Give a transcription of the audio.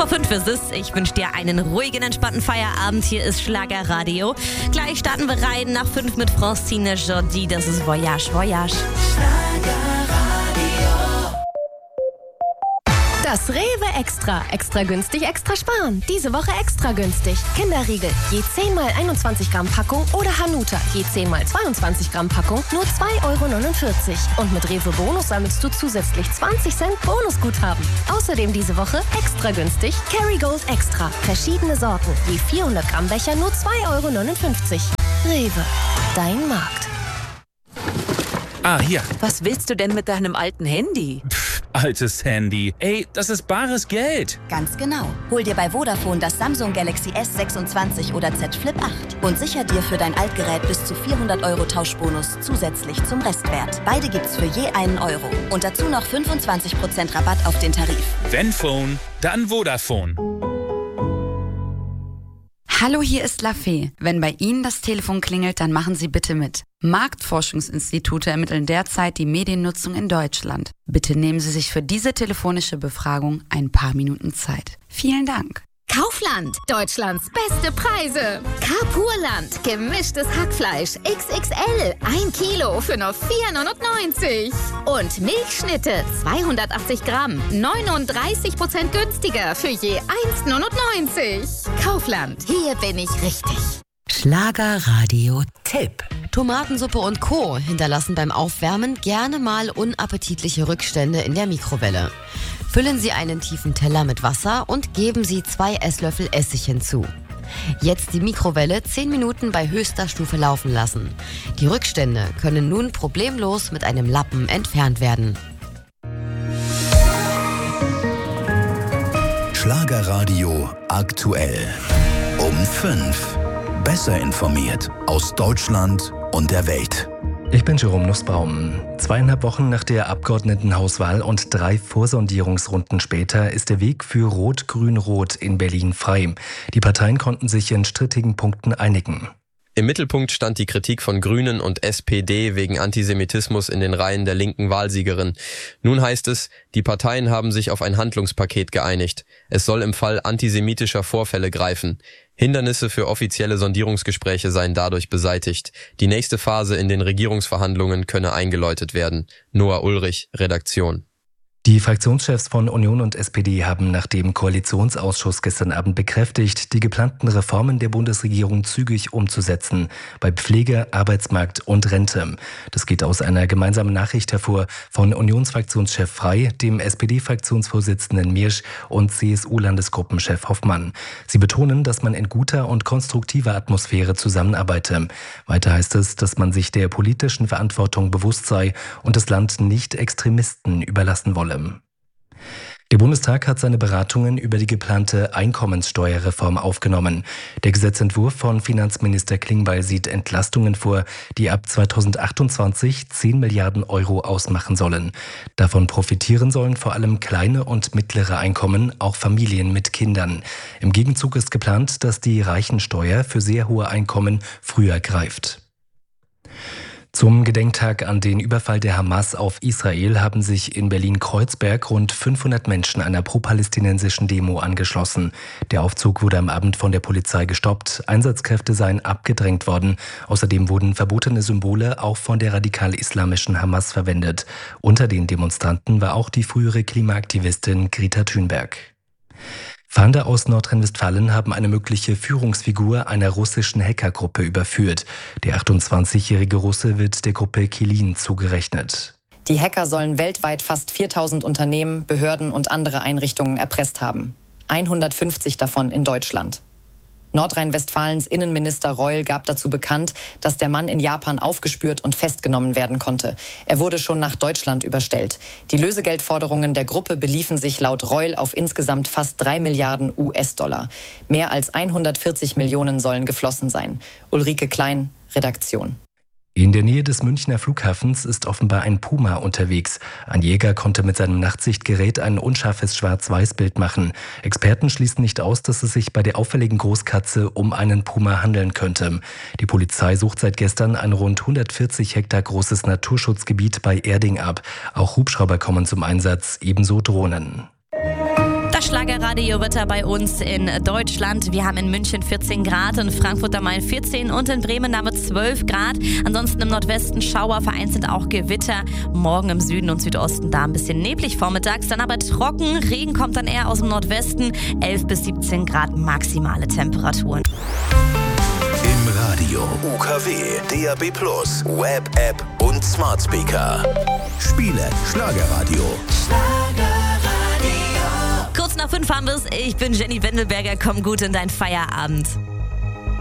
5 ist es. Ich wünsche dir einen ruhigen, entspannten Feierabend. Hier ist Schlagerradio. Gleich starten wir rein nach 5 mit Francine Jordi. Das ist Voyage, Voyage. Das Rewe Extra. Extra günstig, extra sparen. Diese Woche extra günstig. Kinderriegel, je 10 mal 21 Gramm Packung oder Hanuta, je 10 mal 22 Gramm Packung, nur 2,49 €. Und mit Rewe Bonus sammelst du zusätzlich 20 Cent Bonusguthaben. Außerdem diese Woche extra günstig Kerrygold Extra. Verschiedene Sorten, je 400 Gramm Becher, nur 2,59 €. Rewe, dein Markt. Ah, hier. Was willst du denn mit deinem alten Handy? Altes Handy. Ey, das ist bares Geld. Ganz genau. Hol dir bei Vodafone das Samsung Galaxy S26 oder Z Flip 8 und sicher dir für dein Altgerät bis zu 400 € Tauschbonus zusätzlich zum Restwert. Beide gibt's für je einen Euro. Und dazu noch 25% Rabatt auf den Tarif. Wenn Phone, dann Vodafone. Hallo, hier ist Lafay. Wenn bei Ihnen das Telefon klingelt, dann machen Sie bitte mit. Marktforschungsinstitute ermitteln derzeit die Mediennutzung in Deutschland. Bitte nehmen Sie sich für diese telefonische Befragung ein paar Minuten Zeit. Vielen Dank. Kaufland, Deutschlands beste Preise. Carpurland, gemischtes Hackfleisch XXL, 1 Kilo für nur 4,99 €. Und Milchschnitte, 280 Gramm, 39% günstiger für je 1,99 €. Kaufland, hier bin ich richtig. Schlagerradio-Tipp. Tomatensuppe und Co. hinterlassen beim Aufwärmen gerne mal unappetitliche Rückstände in der Mikrowelle. Füllen Sie einen tiefen Teller mit Wasser und geben Sie 2 Esslöffel Essig hinzu. Jetzt die Mikrowelle 10 Minuten bei höchster Stufe laufen lassen. Die Rückstände können nun problemlos mit einem Lappen entfernt werden. Schlagerradio aktuell. Um 5. Besser informiert aus Deutschland und der Welt. Ich bin Jerome Nussbaum. 2,5 Wochen nach der Abgeordnetenhauswahl und 3 Vorsondierungsrunden später ist der Weg für Rot-Grün-Rot in Berlin frei. Die Parteien konnten sich in strittigen Punkten einigen. Im Mittelpunkt stand die Kritik von Grünen und SPD wegen Antisemitismus in den Reihen der linken Wahlsiegerin. Nun heißt es, die Parteien haben sich auf ein Handlungspaket geeinigt. Es soll im Fall antisemitischer Vorfälle greifen. Hindernisse für offizielle Sondierungsgespräche seien dadurch beseitigt. Die nächste Phase in den Regierungsverhandlungen könne eingeläutet werden. Noah Ulrich, Redaktion. Die Fraktionschefs von Union und SPD haben nach dem Koalitionsausschuss gestern Abend bekräftigt, die geplanten Reformen der Bundesregierung zügig umzusetzen, bei Pflege, Arbeitsmarkt und Rente. Das geht aus einer gemeinsamen Nachricht hervor von Unionsfraktionschef Frey, dem SPD-Fraktionsvorsitzenden Miersch und CSU-Landesgruppenchef Hoffmann. Sie betonen, dass man in guter und konstruktiver Atmosphäre zusammenarbeite. Weiter heißt es, dass man sich der politischen Verantwortung bewusst sei und das Land nicht Extremisten überlassen wolle. Der Bundestag hat seine Beratungen über die geplante Einkommenssteuerreform aufgenommen. Der Gesetzentwurf von Finanzminister Klingbeil sieht Entlastungen vor, die ab 2028 10 Milliarden € ausmachen sollen. Davon profitieren sollen vor allem kleine und mittlere Einkommen, auch Familien mit Kindern. Im Gegenzug ist geplant, dass die Reichensteuer für sehr hohe Einkommen früher greift. Zum Gedenktag an den Überfall der Hamas auf Israel haben sich in Berlin-Kreuzberg rund 500 Menschen einer pro-palästinensischen Demo angeschlossen. Der Aufzug wurde am Abend von der Polizei gestoppt. Einsatzkräfte seien abgedrängt worden. Außerdem wurden verbotene Symbole auch von der radikal-islamischen Hamas verwendet. Unter den Demonstranten war auch die frühere Klimaaktivistin Greta Thunberg. Fahnder aus Nordrhein-Westfalen haben eine mögliche Führungsfigur einer russischen Hackergruppe überführt. Der 28-jährige Russe wird der Gruppe Kilin zugerechnet. Die Hacker sollen weltweit fast 4000 Unternehmen, Behörden und andere Einrichtungen erpresst haben. 150 davon in Deutschland. Nordrhein-Westfalens Innenminister Reul gab dazu bekannt, dass der Mann in Japan aufgespürt und festgenommen werden konnte. Er wurde schon nach Deutschland überstellt. Die Lösegeldforderungen der Gruppe beliefen sich laut Reul auf insgesamt fast 3 Milliarden US-Dollar. Mehr als 140 Millionen sollen geflossen sein. Ulrike Klein, Redaktion. In der Nähe des Münchner Flughafens ist offenbar ein Puma unterwegs. Ein Jäger konnte mit seinem Nachtsichtgerät ein unscharfes Schwarz-Weiß-Bild machen. Experten schließen nicht aus, dass es sich bei der auffälligen Großkatze um einen Puma handeln könnte. Die Polizei sucht seit gestern ein rund 140 Hektar großes Naturschutzgebiet bei Erding ab. Auch Hubschrauber kommen zum Einsatz, ebenso Drohnen. Das Schlagerradio-Wetter bei uns in Deutschland. Wir haben in München 14 Grad, in Frankfurt am Main 14 und in Bremen haben wir 12 Grad. Ansonsten im Nordwesten Schauer, vereinzelt auch Gewitter. Morgen im Süden und Südosten da ein bisschen neblig vormittags, dann aber trocken. Regen kommt dann eher aus dem Nordwesten. 11 bis 17 Grad maximale Temperaturen. Im Radio, UKW, DAB+, Web, App und Smart Speaker. Spiele Schlagerradio. Kurz nach 5 haben wir es. Ich bin Jenny Wendelberger. Komm gut in deinen Feierabend.